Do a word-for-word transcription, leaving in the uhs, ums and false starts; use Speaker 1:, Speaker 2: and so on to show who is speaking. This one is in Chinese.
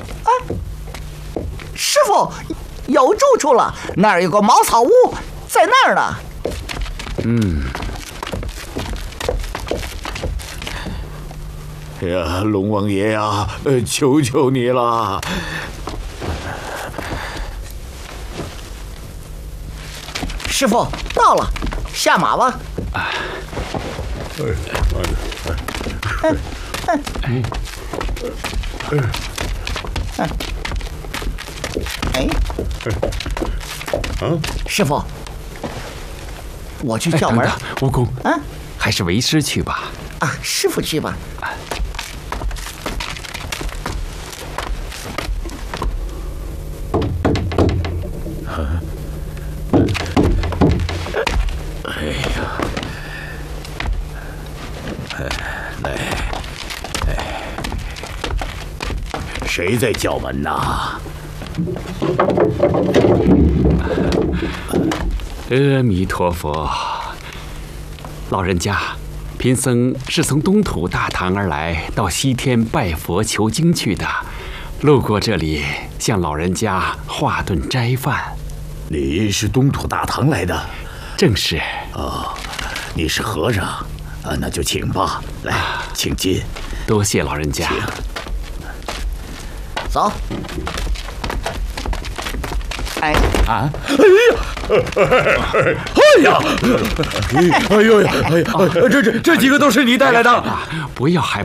Speaker 1: 啊，师傅，有住处了，那儿有个茅草屋，在那儿呢。
Speaker 2: 嗯。
Speaker 3: 哎呀，龙王爷呀，呃，求求你了！
Speaker 1: 师傅到了，下马吧。
Speaker 2: 哎，
Speaker 1: 哎，哎，哎，哎，师傅，我去叫门。
Speaker 2: 哎、蜈蚣，
Speaker 1: 啊，
Speaker 2: 还是为师去吧。
Speaker 1: 啊，师傅去吧。
Speaker 3: 哎呀，来，哎，谁在叫门呐？
Speaker 2: 阿弥陀佛，老人家，贫僧是从东土大唐而来，到西天拜佛求经去的，路过这里，向老人家化顿斋饭。
Speaker 3: 你是东土大唐来的？
Speaker 2: 正是。
Speaker 3: 哦，你是和尚，啊，那就请吧，来，请进。
Speaker 2: 多谢老人家。
Speaker 1: 走。哎
Speaker 3: 啊！哎呀！哎呀！哎呀！哎呀！哎呀！这这这几个都是你带来的？
Speaker 2: 不要害